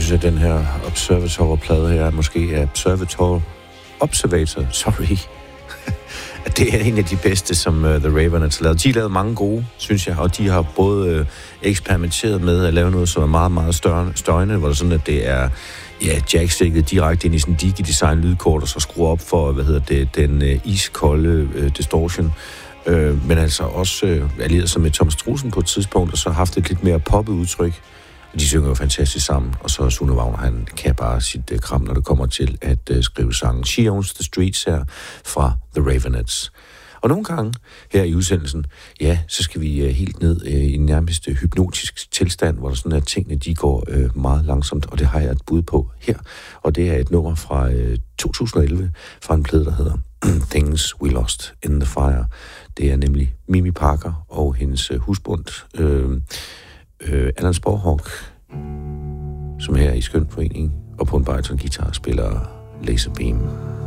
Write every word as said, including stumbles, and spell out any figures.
synes, at den her Observator-plade her, måske Observator, Observator, sorry, at det er en af de bedste, som uh, The Ravenettes har lavet. De har lavet mange gode, synes jeg, og de har både uh, eksperimenteret med at lave noget, som er meget, meget større, støjende, hvor det sådan, at det er ja, jackstikket direkte ind i sådan en digi-design lydkort, og så skruer op for, hvad hedder det, den uh, iskolde uh, distortion. Uh, men altså også uh, allieret sig med Thomas Truelsen på et tidspunkt, og så har haft et lidt mere poppet udtryk. De synger jo fantastisk sammen, og så Sune Wagner, han kan bare sit uh, kram, når det kommer til at uh, skrive sangen. She Owns the Streets her fra The Ravenettes. Og nogle gange her i udsendelsen, ja, så skal vi uh, helt ned uh, i en nærmest uh, hypnotisk tilstand, hvor der sådan er tingene, de går uh, meget langsomt, og det har jeg et bud på her. Og det er et nummer fra uh, to tusind og elleve, fra en plade, der hedder Things We Lost in the Fire. Det er nemlig Mimi Parker og hendes uh, husbund, uh, Uh, Allan Sporhawk, som her i Skøn Forening og på en bariton guitar spiller Laserbeam.